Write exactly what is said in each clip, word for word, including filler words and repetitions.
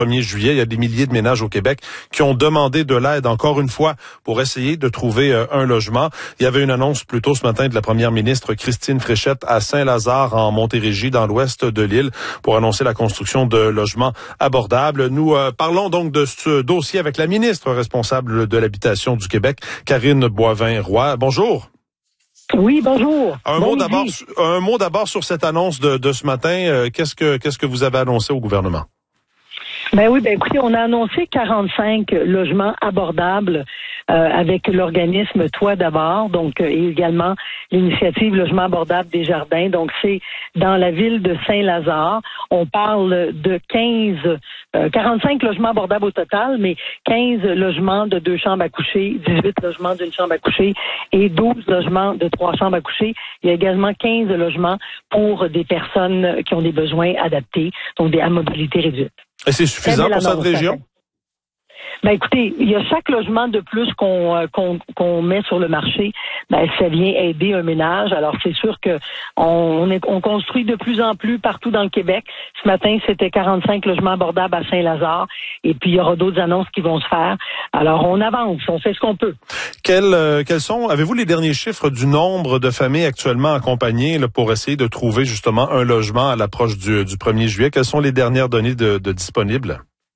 premier juillet, il y a des milliers de ménages au Québec qui ont demandé de l'aide, encore une fois, pour essayer de trouver euh, un logement. Il y avait une annonce plus tôt ce matin de la première ministre Christine Fréchette à Saint-Lazare, en Montérégie, dans l'ouest de l'île, pour annoncer la construction de logements abordables. Nous euh, parlons donc de ce dossier avec la ministre responsable de l'habitation du Québec, Karine Boivin-Roy. Bonjour. Oui, bonjour. Un bon mot d'abord, un mot d'abord sur cette annonce de, de ce matin. Euh, qu'est-ce que, qu'est-ce que vous avez annoncé au gouvernement? Ben oui, ben écoutez, on a annoncé quarante-cinq logements abordables euh, avec l'organisme Toi d'abord, donc euh, et également l'initiative Logement abordable des Jardins. Donc c'est dans la ville de Saint-Lazare. On parle de quinze, euh, quarante-cinq logements abordables au total, mais quinze logements de deux chambres à coucher, dix-huit logements d'une chambre à coucher et douze logements de trois chambres à coucher. Il y a également quinze logements pour des personnes qui ont des besoins adaptés, donc des à mobilité réduite. Et c'est suffisant pour cette région? Ben écoutez, il y a chaque logement de plus qu'on euh, qu'on qu'on met sur le marché, ben ça vient aider un ménage. Alors c'est sûr que on, on, est, on construit de plus en plus partout dans le Québec. Ce matin, c'était quarante-cinq logements abordables à Saint-Lazare, et puis il y aura d'autres annonces qui vont se faire. Alors on avance, on fait ce qu'on peut. Quels euh, quels sont, avez-vous les derniers chiffres du nombre de familles actuellement accompagnées là, pour essayer de trouver justement un logement à l'approche du, du premier juillet? Quelles sont les dernières données de, de disponibles?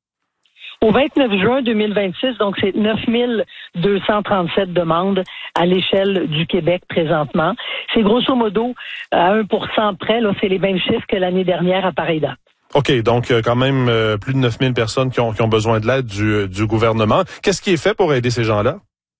Au vingt-neuf juin deux mille vingt-six, donc c'est neuf mille deux cent trente-sept demandes à l'échelle du Québec présentement. C'est grosso modo à un pour cent près, là, c'est les mêmes chiffres que l'année dernière à pareille date. OK, donc euh, quand même euh, plus de neuf mille personnes qui ont, qui ont besoin de l'aide du, du gouvernement. Qu'est-ce qui est fait pour aider ces gens-là?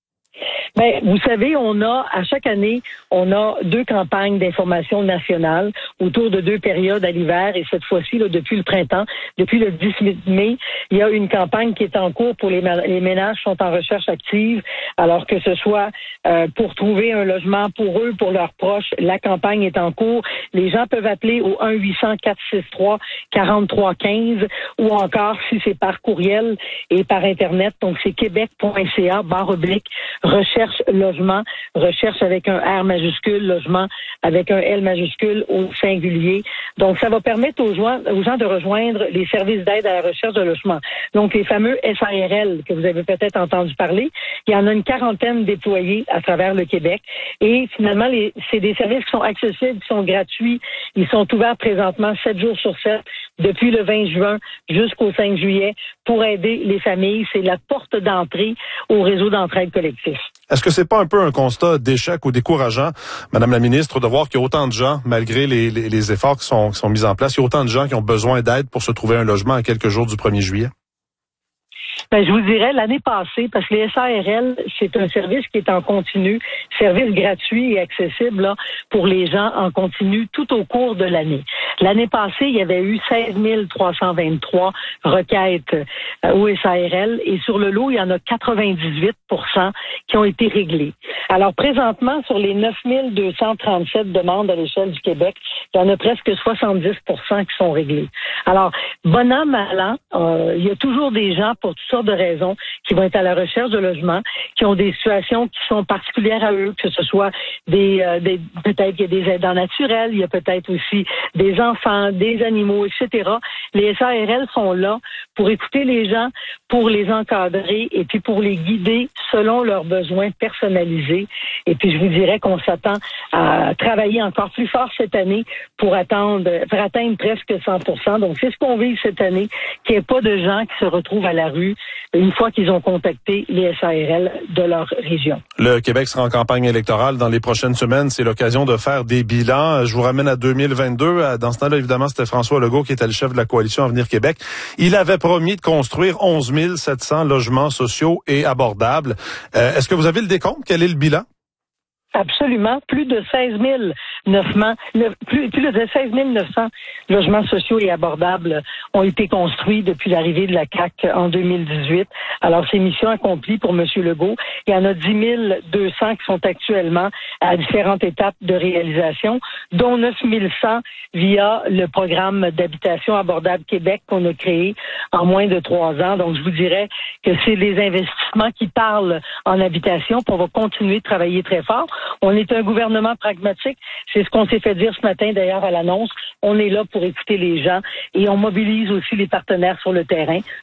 Ben, vous savez, on a, à chaque année, on a deux campagnes d'information nationale autour de deux périodes à l'hiver, et cette fois-ci, là, depuis le printemps, depuis le dix-huit mai, il y a une campagne qui est en cours pour les, les ménages qui sont en recherche active, alors que ce soit euh, pour trouver un logement pour eux, pour leurs proches, la campagne est en cours. Les gens peuvent appeler au un huit cents quatre six trois quarante-trois quinze, ou encore, si c'est par courriel et par Internet, donc c'est québec point c a barre oblique recherche logement, recherche avec un R majuscule, logement avec un L majuscule au singulier. Donc, ça va permettre aux gens, aux gens de rejoindre les services d'aide à la recherche de logement. Donc, les fameux S A R L que vous avez peut-être entendu parler, il y en a une quarantaine déployés à travers le Québec. Et finalement, les, c'est des services qui sont accessibles, qui sont gratuits. Ils sont ouverts présentement sept jours sur sept, depuis le vingt juin jusqu'au cinq juillet, pour aider les familles. C'est la porte d'entrée au réseau d'entraide collectif. Est-ce que c'est pas un peu un constat d'échec ou décourageant, Madame la ministre, de voir qu'il y a autant de gens, malgré les, les, les efforts qui sont, qui sont mis en place, il y a autant de gens qui ont besoin d'aide pour se trouver un logement à quelques jours du premier juillet? Ben, je vous dirais, l'année passée, parce que les S A R L, c'est un service qui est en continu, service gratuit et accessible là, pour les gens en continu tout au cours de l'année. L'année passée, il y avait eu seize mille trois cent vingt-trois requêtes euh, au S A R L, et sur le lot, il y en a quatre-vingt-dix-huit pour cent qui ont été réglées. Alors, présentement, sur les neuf mille deux cent trente-sept demandes à l'échelle du Québec, il y en a presque soixante-dix pour cent qui sont réglées. Alors, bon an, mal an, euh, il y a toujours des gens pour toutes sortes de raisons qui vont être à la recherche de logement, qui ont des situations qui sont particulières à eux, que ce soit des, euh, des peut-être il y a des aidants naturels, il y a peut-être aussi des enfants, des animaux, et cetera. Les S A R L sont là pour écouter les gens, pour les encadrer et puis pour les guider selon leurs besoins personnalisés. Et puis je vous dirais qu'on s'attend à travailler encore plus fort cette année pour attendre, pour atteindre presque cent pour cent. Donc c'est ce qu'on vise cette année, qu'il n'y ait pas de gens qui se retrouvent à la rue une fois qu'ils ont contacté les S A R L de leur région. Le Québec sera en campagne électorale dans les prochaines semaines. C'est l'occasion de faire des bilans. Je vous ramène à deux mille vingt-deux. Dans ce temps-là, évidemment, c'était François Legault qui était le chef de la coalition Avenir Québec. Il avait promis de construire onze mille sept cents logements sociaux et abordables. Euh, est-ce que vous avez le décompte? Quel est le bilan? Absolument. Plus de seize mille neuf cents, plus, plus de seize mille neuf cents logements sociaux et abordables ont été construits depuis l'arrivée de la C A Q en deux mille dix-huit. Alors, c'est mission accomplie pour M. Legault. Il y en a dix mille deux cents qui sont actuellement à différentes étapes de réalisation, dont neuf mille cent via le programme d'habitation abordable Québec qu'on a créé en moins de trois ans. Donc, je vous dirais que c'est des investissements qui parlent en habitation, puis on va continuer de travailler très fort. On est un gouvernement pragmatique. C'est ce qu'on s'est fait dire ce matin, d'ailleurs, à l'annonce. On est là pour écouter les gens et on mobilise aussi les partenaires sur le terrain.